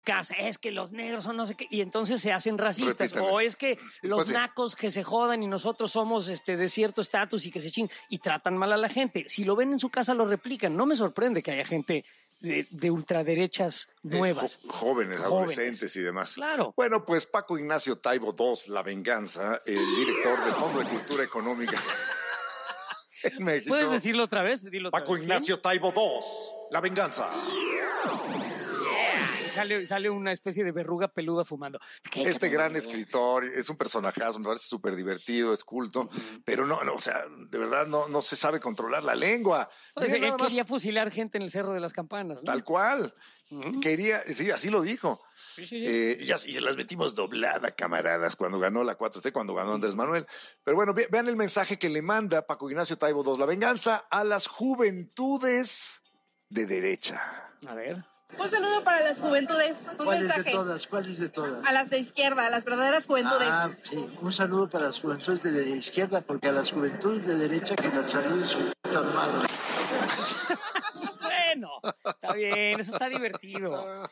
casa, es que los negros son no sé qué, y entonces se hacen racistas, Repítanles. o es que los Pues sí. nacos que se jodan y nosotros somos de cierto estatus y que se chingan y tratan mal a la gente. Si lo ven en su casa lo replican. No me sorprende que haya gente de ultraderechas nuevas. Jóvenes, adolescentes y demás. Claro. Bueno, pues Paco Ignacio Taibo II, La Venganza, el director del Fondo de Cultura Económica en México. ¿Puedes decirlo otra vez? Dilo otra Paco vez. Ignacio Taibo II, La Venganza. Y sale una especie de verruga peluda fumando. Este gran escritor es un personajazo, me parece súper divertido, es culto, pero no, o sea, de verdad no se sabe controlar la lengua. Pues, Mira, él nada más, quería fusilar gente en el Cerro de las Campanas, ¿no? tal cual. Quería, sí, así lo dijo. Sí. Y se las metimos doblada, camaradas, cuando ganó la 4T, cuando ganó Andrés Manuel. Pero bueno, vean el mensaje que le manda Paco Ignacio Taibo II, La Venganza, a las juventudes de derecha. A ver. Un saludo para las juventudes, un mensaje. ¿Cuáles de todas? A las de izquierda, a las verdaderas juventudes. Sí, un saludo para las juventudes de la izquierda, porque a las juventudes de derecha que las saluden su puta madre. Bueno, está bien, eso está divertido.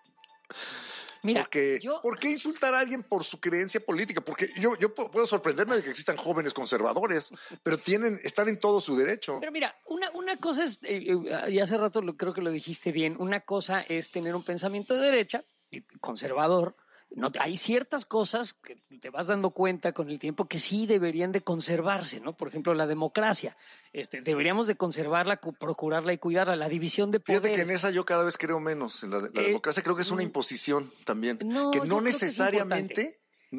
Mira, ¿Por qué insultar a alguien por su creencia política? Porque yo puedo sorprenderme de que existan jóvenes conservadores, pero están en todo su derecho. Pero mira, una cosa es, y hace rato creo que lo dijiste bien, una cosa es tener un pensamiento de derecha, conservador. No, hay ciertas cosas que te vas dando cuenta con el tiempo que sí deberían de conservarse, ¿no? Por ejemplo, la democracia. Deberíamos de conservarla, procurarla y cuidarla. La división de poderes. Fíjate que en esa yo cada vez creo menos. En la democracia creo que es una imposición también. Que no necesariamente...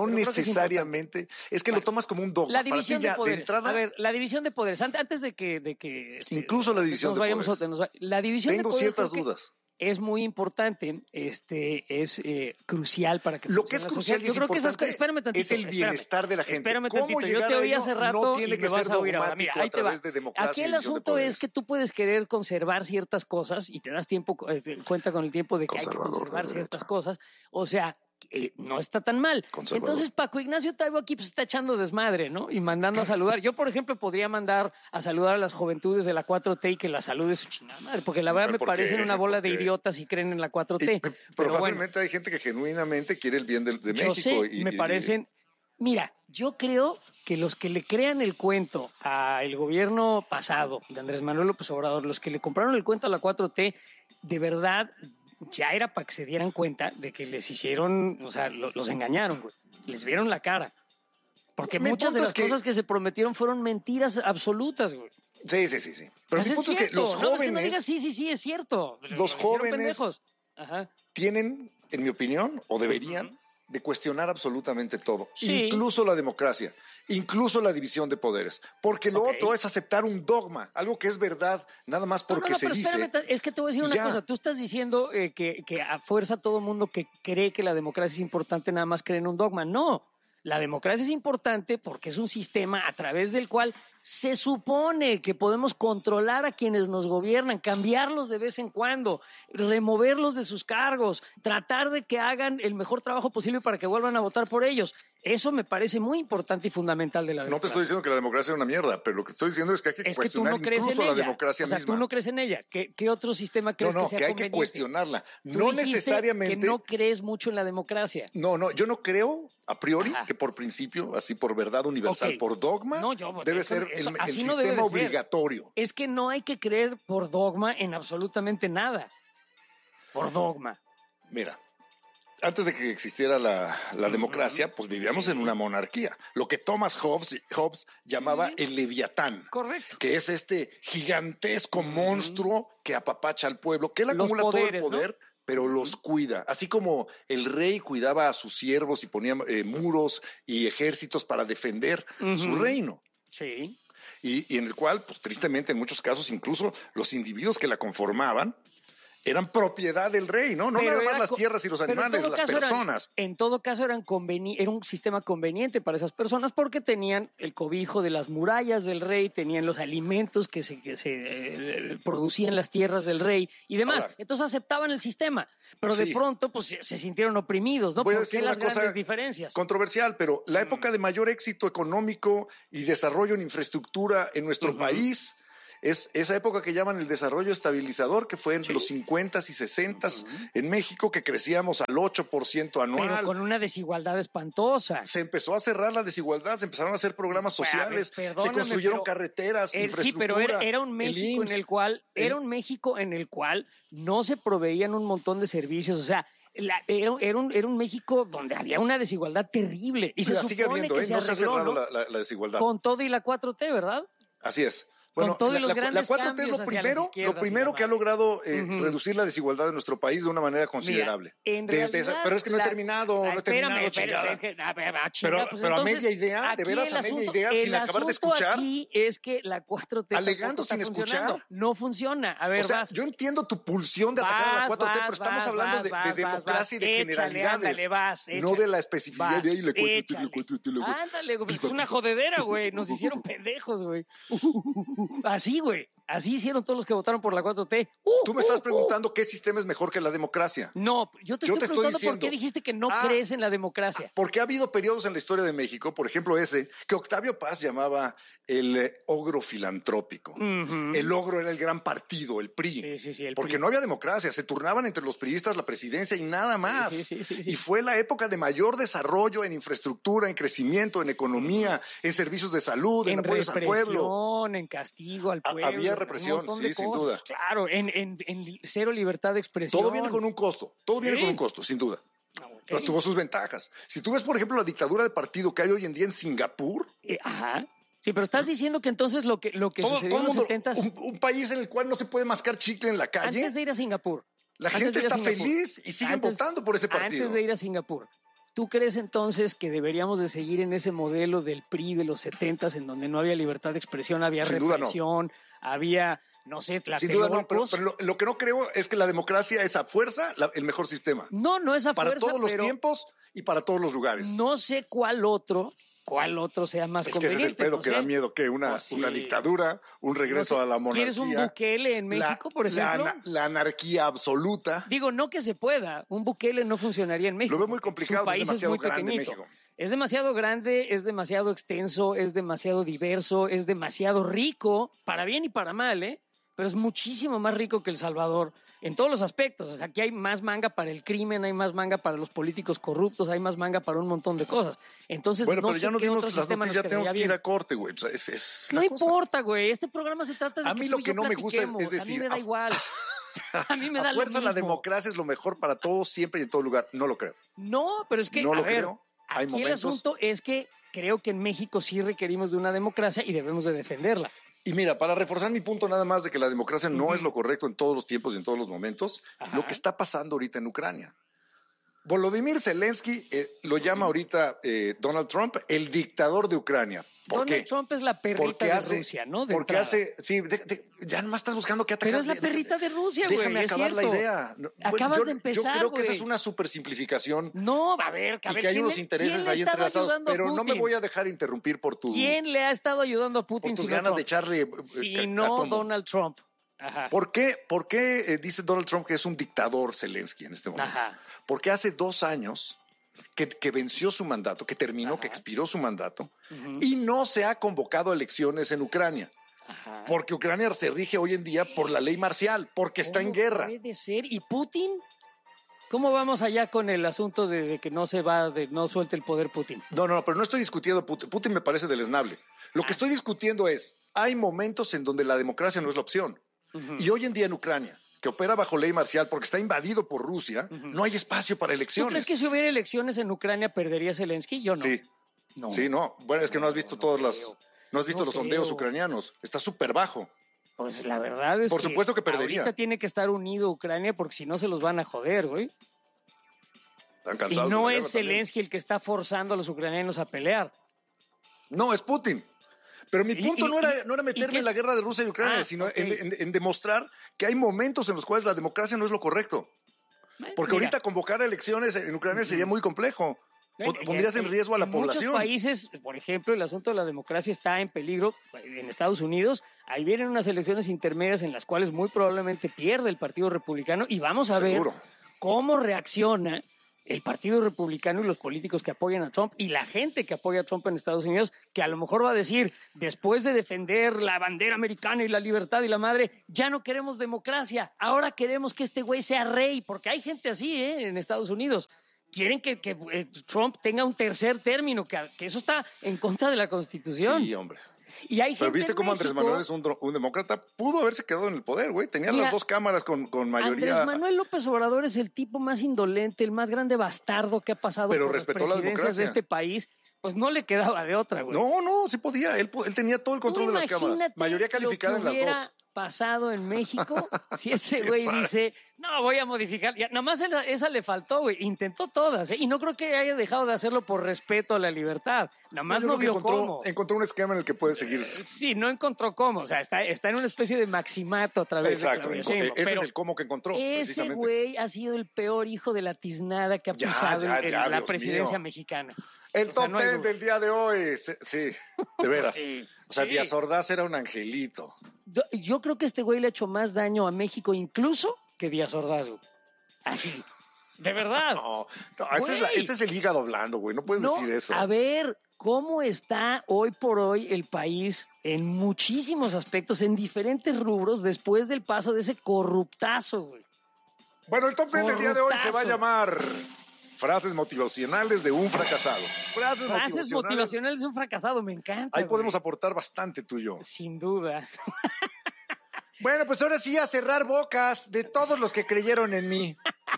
Es que lo tomas como un dogma. La división de poderes. Entrada, a ver, la división de poderes. Antes de que incluso la división de poderes. La división Tengo de poderes ciertas dudas. Es muy importante, es crucial para que lo que es crucial y es importante es el bienestar de la gente. Espérame ¿Cómo tantito, yo llegar te a oí ello? hace rato No tiene y que me vas ser a oír ahora. dogmático Mira, ahí a te va. través de democracia. Aquí el y división de asunto es poderes. que tú puedes querer conservar ciertas cosas y te das cuenta con el tiempo de que hay que conservar ciertas cosas. O sea, no está tan mal. Entonces Paco Ignacio Taibo aquí pues está echando desmadre, ¿no? Y mandando a saludar. Yo, por ejemplo, podría mandar a saludar a las juventudes de la 4T y que la salude su chingada madre, porque la verdad me parecen una bola de idiotas y creen en la 4T. Pero bueno, probablemente hay gente que genuinamente quiere el bien de México. Sé, me parecen... Mira, yo creo que los que le crean el cuento al gobierno pasado de Andrés Manuel López Obrador, los que le compraron el cuento a la 4T, de verdad... ya era para que se dieran cuenta de que les hicieron, o sea, los engañaron, güey. Les vieron la cara. Porque muchas de las cosas que se prometieron fueron mentiras absolutas, güey. Sí. Pero Pues mi punto es que los jóvenes... No, es que no digas sí, es cierto. Los jóvenes tienen, en mi opinión, o deberían, de cuestionar absolutamente todo. Sí. Incluso la democracia. Incluso la división de poderes. Porque lo otro es aceptar un dogma, algo que es verdad, nada más porque se dice. Espérame, es que te voy a decir una cosa. Tú estás diciendo que a fuerza todo mundo que cree que la democracia es importante nada más cree en un dogma. No, la democracia es importante porque es un sistema a través del cual se supone que podemos controlar a quienes nos gobiernan, cambiarlos de vez en cuando, removerlos de sus cargos, tratar de que hagan el mejor trabajo posible para que vuelvan a votar por ellos. Eso me parece muy importante y fundamental de la democracia. No te estoy diciendo que la democracia es una mierda, pero lo que estoy diciendo es que hay que cuestionar incluso la democracia misma. O sea, tú no crees en ella. ¿Qué otro sistema crees que sea que hay conveniente? que cuestionarla. Tú No dijiste necesariamente... que no crees mucho en la democracia. No, yo no creo a priori que por principio, así por verdad universal, por dogma, debe ser el sistema obligatorio. Es que no hay que creer por dogma en absolutamente nada. Por dogma. Mira, antes de que existiera la democracia, pues vivíamos en una monarquía. Lo que Thomas Hobbes llamaba el leviatán. Correcto. Que es este gigantesco monstruo que apapacha al pueblo, que él acumula todo el poder, ¿no? Pero los cuida. Así como el rey cuidaba a sus siervos y ponía muros y ejércitos para defender su reino. Sí. Y en el cual, pues tristemente, en muchos casos, incluso los individuos que la conformaban eran propiedad del rey, ¿no? No nada más las tierras y los animales, las personas. En todo caso, era un sistema conveniente para esas personas porque tenían el cobijo de las murallas del rey, tenían los alimentos que se producían en las tierras del rey y demás. Ahora, entonces aceptaban el sistema, pero de pronto pues se sintieron oprimidos, ¿no? Voy a ¿Por qué las grandes diferencias? Controversial, pero la época de mayor éxito económico y desarrollo en infraestructura en nuestro país es esa época que llaman el desarrollo estabilizador, que fue entre los 50s y 60s en México, que crecíamos al 8% anual. Pero con una desigualdad espantosa. Se empezó a cerrar la desigualdad, se empezaron a hacer programas sociales, se construyeron carreteras, infraestructura. Sí, pero era un México en el cual no se proveían un montón de servicios, o sea, era un México donde había una desigualdad terrible. Y se sigue supone habiendo, que se no se ha cerrado ¿no? la desigualdad. Con todo y la 4T, ¿verdad? Así es. Bueno, con todos los la grandes 4T es lo primero que ha logrado reducir la desigualdad de nuestro país de una manera considerable. Mira, pero es que no he terminado, chingada. Pero a media idea, de veras a media idea, sin acabar de escuchar. Aquí es que la 4T alegando sin escuchar. No funciona. A ver, o sea, yo entiendo tu pulsión de atacar a la 4T, pero estamos hablando de democracia y de generalidades. No de la especificidad de ahí, la 4T. Ándale, pues es una jodedera, güey. Nos hicieron pendejos, güey. Así, güey. Así hicieron todos los que votaron por la 4T. Tú me estás preguntando qué sistema es mejor que la democracia. No, yo te estoy preguntando por qué dijiste que no crees en la democracia. Porque ha habido periodos en la historia de México, por ejemplo ese, que Octavio Paz llamaba el ogro filantrópico. El ogro era el gran partido, el PRI. Sí, el porque PRI. no había democracia, se turnaban entre los priistas la presidencia y nada más. Sí. Y fue la época de mayor desarrollo en infraestructura, en crecimiento, en economía, en servicios de salud, en apoyos al pueblo. En castigo al pueblo. Había represión, sí, sin duda. Claro, en cero libertad de expresión. Todo viene con un costo, sin duda. Okay. Pero tuvo sus ventajas. Si tú ves, por ejemplo, la dictadura de partido que hay hoy en día en Singapur. Sí, pero estás diciendo que entonces lo que sucedió en los 70s... Un país en el cual no se puede mascar chicle en la calle. Antes de ir a Singapur. La gente está feliz y siguen votando por ese partido. Antes de ir a Singapur. ¿Tú crees entonces que deberíamos de seguir en ese modelo del PRI de los 70s en donde no había libertad de expresión, había represión, había, no sé, Sin duda no, pero lo que no creo es que la democracia es a fuerza el mejor sistema. No es a fuerza, para todos los tiempos y para todos los lugares. No sé cuál otro sea más conveniente. Es que ese es el pedo que da miedo, que una dictadura, un regreso a la monarquía. ¿Quieres un Bukele en México, por ejemplo? La anarquía absoluta. Digo, no que se pueda. Un Bukele no funcionaría en México. Lo veo muy complicado, su país es demasiado muy grande pequeñito. México. Es demasiado grande, es demasiado extenso, es demasiado diverso, es demasiado rico, para bien y para mal, ¿eh? Pero es muchísimo más rico que El Salvador en todos los aspectos. O sea, aquí hay más manga para el crimen, hay más manga para los políticos corruptos, hay más manga para un montón de cosas. Entonces, bueno, no pero sé ya no qué dimos otro las sistema noticias, nos tenemos que quedaría ir a bien. corte, güey. O sea, es No la cosa. importa, güey. Este programa se trata de a mí lo que no me gusta es decir, a mí me da igual. A mí me da a fuerza lo la mismo. democracia es lo mejor para todos, siempre y en todo lugar. No lo creo. No, pero es que, No a lo ver, creo. Hay aquí el momentos. asunto es que creo que en México sí requerimos de una democracia y debemos de defenderla. Y mira, para reforzar mi punto nada más de que la democracia no es lo correcto en todos los tiempos y en todos los momentos, lo que está pasando ahorita en Ucrania. Volodymyr Zelensky lo llama ahorita Donald Trump el dictador de Ucrania. ¿Por Donald qué? Trump es la perrita de Rusia, ¿no? De porque entrada. sí, ya nomás estás buscando qué atacar. Pero es la perrita de Rusia, güey. Déjame acabar la idea. Acabas de empezar, yo creo que esa güey. es una super simplificación. No, a ver, y que hay unos intereses ahí entrelazados, pero no me voy a dejar interrumpir por tu... ¿Quién le ha estado ayudando a Putin? Por tus si ganas Trump? de echarle... Si no Donald Trump. Ajá. ¿Por qué dice Donald Trump que es un dictador Zelensky en este momento? Ajá. Porque hace 2 años que venció su mandato, que terminó, que expiró su mandato, y no se ha convocado a elecciones en Ucrania. Ajá. Porque Ucrania se rige hoy en día por la ley marcial, porque está en guerra. Puede ser. ¿Y Putin? ¿Cómo vamos allá con el asunto de que no suelte el poder Putin? No, pero no estoy discutiendo Putin. Putin me parece deleznable. Lo que estoy discutiendo es, hay momentos en donde la democracia no es la opción. Y hoy en día en Ucrania, que opera bajo ley marcial porque está invadido por Rusia, no hay espacio para ¿Tú elecciones. crees que si hubiera elecciones en Ucrania perdería Zelensky? Yo no. Sí. No. Sí, no. Bueno, es que no has visto los sondeos ucranianos. Está súper bajo. Pues la verdad es Por supuesto que perdería. Ahorita tiene que estar unido Ucrania porque si no se los van a joder, güey. Están Y cansados. no de la es guerra también. Zelensky el que está forzando a los ucranianos a pelear. No, es Putin. Pero mi punto no era meterme qué en la guerra de Rusia y Ucrania, sino ok. en demostrar que hay momentos en los cuales la democracia no es lo correcto. Porque Mira, ahorita convocar a elecciones en Ucrania sería muy complejo. Pondrías en riesgo a la población. En muchos países, por ejemplo, el asunto de la democracia está en peligro. En Estados Unidos, ahí vienen unas elecciones intermedias en las cuales muy probablemente pierde el Partido Republicano y vamos a ver Seguro. cómo reacciona el Partido Republicano y los políticos que apoyan a Trump y la gente que apoya a Trump en Estados Unidos, que a lo mejor va a decir, después de defender la bandera americana y la libertad y la madre, ya no queremos democracia, ahora queremos que este güey sea rey, porque hay gente así en Estados Unidos. Quieren que Trump tenga un tercer término, que eso está en contra de la Constitución. Sí, hombre. Y hay Pero gente viste cómo Andrés Manuel es un demócrata, pudo haberse quedado en el poder, güey. Tenían las dos cámaras con mayoría. Andrés Manuel López Obrador es el tipo más indolente, el más grande bastardo que ha pasado por las presidencias de este país. Pues no le quedaba de otra, güey. No, sí podía. Él tenía todo el control de las cámaras. Mayoría calificada en las dos. Pasado en México, si ese güey dice, no, voy a modificar, ya, nada más esa le faltó, güey, intentó todas, y no creo que haya dejado de hacerlo por respeto a la libertad, nada más no vio cómo. Encontró un esquema en el que puede seguir. Sí, no encontró cómo, o sea, está en una especie de maximato a través de Claudia Sheinbaum. Ese es el cómo que encontró, ese güey ha sido el peor hijo de la tiznada que ha pisado en la presidencia mexicana. El top 10 del día de hoy, sí, de veras. Sí. O sea, Díaz Ordaz era un angelito. Yo creo que este güey le ha hecho más daño a México incluso que Díaz Ordaz, güey. Así, de verdad. No, ese es el hígado blando, güey. No puedes decir eso. A ver, ¿cómo está hoy por hoy el país en muchísimos aspectos, en diferentes rubros, después del paso de ese corruptazo, güey? Bueno, el top 10 del día de hoy se va a llamar Frases motivacionales de un fracasado. Frases motivacionales de un fracasado, me encanta. Ahí podemos aportar bastante tú y yo. Sin duda. Bueno, pues ahora sí a cerrar bocas de todos los que creyeron en mí.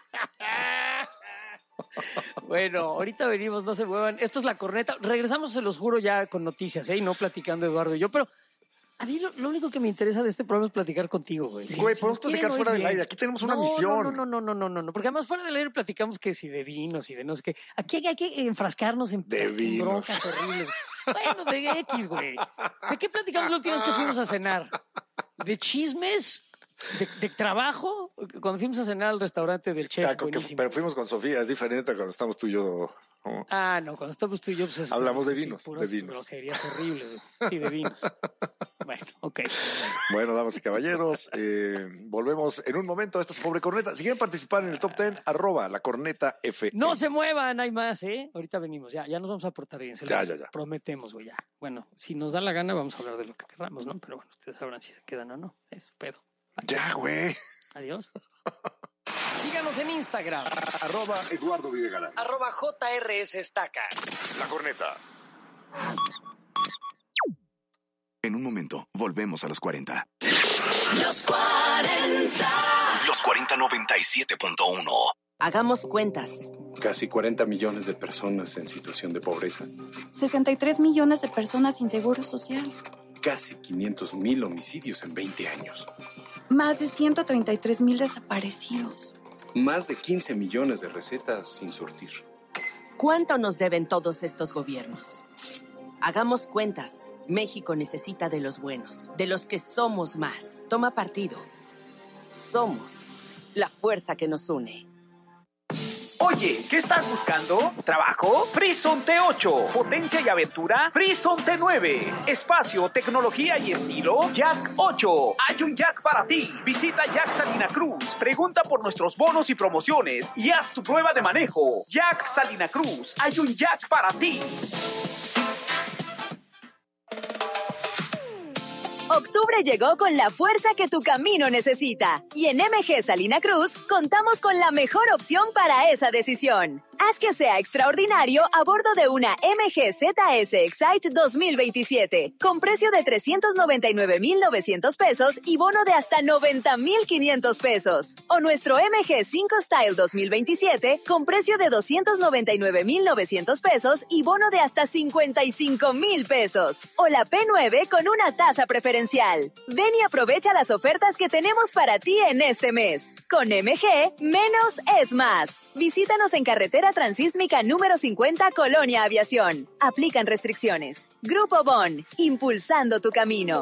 Bueno, ahorita venimos, no se muevan. Esto es La Corneta. Regresamos, se los juro, ya con noticias, y no platicando Eduardo y yo, pero a mí lo único que me interesa de este programa es platicar contigo, güey. Güey, podemos platicar fuera del aire. Aquí tenemos una misión. No. Porque además fuera del aire platicamos que si de vinos y de no sé qué. Aquí hay que enfrascarnos en broncas horribles. Bueno, de X, güey. ¿De qué platicamos la última vez que fuimos a cenar? ¿De chismes? ¿De trabajo? Cuando fuimos a cenar al restaurante del chef. Pero fuimos con Sofía, es diferente a cuando estamos tú y yo. No, cuando estamos tú y yo, pues hablamos de vinos. Groserías horribles. Sí, de vinos. Bueno, ok. Bueno, damas y caballeros, volvemos en un momento a esta pobre corneta. Si quieren participar en el top 10, @lacornetafm. No se muevan, hay más, ¿eh? Ahorita venimos, ya nos vamos a portar bien. Ya. Prometemos, güey, ya. Bueno, si nos da la gana, vamos a hablar de lo que queramos, ¿no? Pero bueno, ustedes sabrán si se quedan o no. Es pedo. Ya, güey. Adiós. Síganos en Instagram. @Eduardo Videgaray. @JRSestaca. La Corneta. En un momento, volvemos a los 40. Los 40. Los 4097.1. Hagamos cuentas. Casi 40 millones de personas en situación de pobreza. 63 millones de personas sin seguro social. Casi 500,000 homicidios en 20 años. Más de 133,000 desaparecidos. Más de 15 millones de recetas sin surtir. ¿Cuánto nos deben todos estos gobiernos? Hagamos cuentas. México necesita de los buenos, de los que somos más. Toma partido. Somos la fuerza que nos une. Oye, ¿qué estás buscando? ¿Trabajo? Frison T8. ¿Potencia y aventura? Frison T9. ¿Espacio, tecnología y estilo? Jack 8. Hay un Jack para ti. Visita Jack Salina Cruz. Pregunta por nuestros bonos y promociones y haz tu prueba de manejo. Jack Salina Cruz. Hay un Jack para ti. Octubre llegó con la fuerza que tu camino necesita. Y en MG Salina Cruz contamos con la mejor opción para esa decisión. Haz que sea extraordinario a bordo de una MG ZS Excite 2027, con precio de 399,900 pesos y bono de hasta 90,500 pesos. O nuestro MG 5 Style 2027, con precio de 299,900 pesos y bono de hasta 55,000 pesos. O la P9 con una tasa preferencial. Ven y aprovecha las ofertas que tenemos para ti en este mes. Con MG, menos es más. Visítanos en carretera Transísmica número 50, Colonia Aviación. Aplican restricciones. Grupo Bon, impulsando tu camino.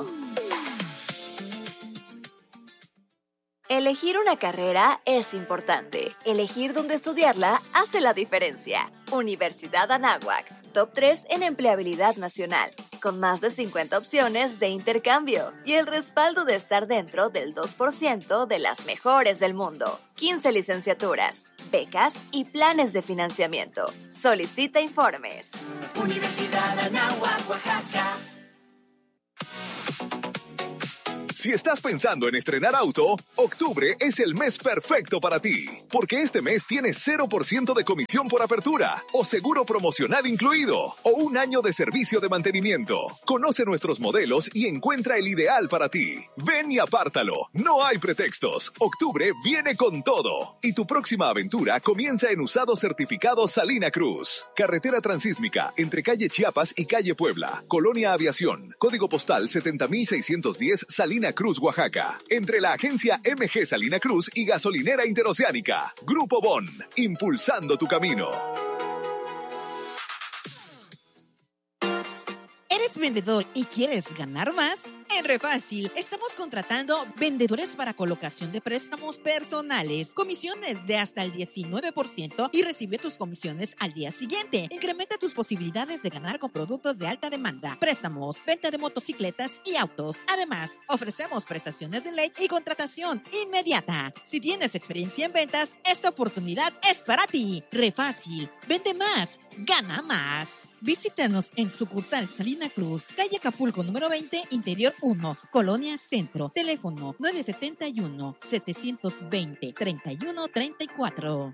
Elegir una carrera es importante. Elegir dónde estudiarla hace la diferencia. Universidad Anáhuac, top 3 en empleabilidad nacional. con más de 50 opciones de intercambio y el respaldo de estar dentro del 2% de las mejores del mundo. 15 licenciaturas, becas y planes de financiamiento. Solicita informes. Universidad Anáhuac, Oaxaca. Si estás pensando en estrenar auto, octubre es el mes perfecto para ti, porque este mes tienes 0% de comisión por apertura, o seguro promocional incluido, o un año de servicio de mantenimiento. Conoce nuestros modelos y encuentra el ideal para ti. Ven y apártalo, no hay pretextos. Octubre viene con todo, y tu próxima aventura comienza en Usados Certificados Salina Cruz. Carretera transísmica entre calle Chiapas y calle Puebla, Colonia Aviación, código postal 70610 Salina Cruz, Oaxaca. Entre la agencia MG Salina Cruz y Gasolinera Interoceánica. Grupo Bon, impulsando tu camino. ¿Eres vendedor y quieres ganar más? En Refácil estamos contratando vendedores para colocación de préstamos personales, comisiones de hasta el 19% y recibe tus comisiones al día siguiente. Incrementa tus posibilidades de ganar con productos de alta demanda, préstamos, venta de motocicletas y autos. Además, ofrecemos prestaciones de ley y contratación inmediata. Si tienes experiencia en ventas, esta oportunidad es para ti. Refácil, vende más, gana más. Visítanos en sucursal Salina Cruz, calle Acapulco número 20, Interior 1, Colonia Centro. Teléfono 971-720-3134.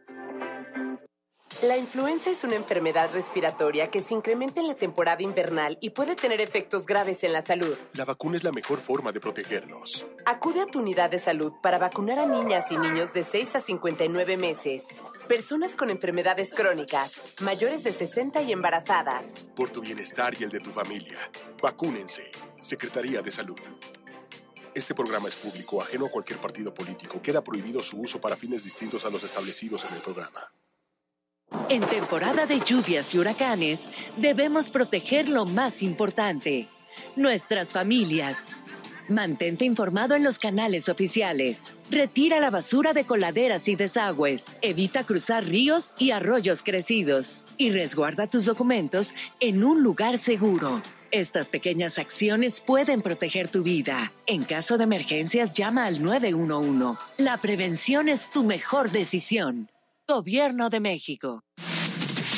La influenza es una enfermedad respiratoria que se incrementa en la temporada invernal y puede tener efectos graves en la salud. La vacuna es la mejor forma de protegernos. Acude a tu unidad de salud para vacunar a niñas y niños de 6 a 59 meses, personas con enfermedades crónicas, mayores de 60 y embarazadas. Por tu bienestar y el de tu familia, vacúnense. Secretaría de Salud. Este programa es público, ajeno a cualquier partido político. Queda prohibido su uso para fines distintos a los establecidos en el programa. En temporada de lluvias y huracanes, debemos proteger lo más importante, nuestras familias. Mantente informado en los canales oficiales. Retira la basura de coladeras y desagües. Evita cruzar ríos y arroyos crecidos. Y resguarda tus documentos en un lugar seguro. Estas pequeñas acciones pueden proteger tu vida. En caso de emergencias, llama al 911. La prevención es tu mejor decisión. Gobierno de México.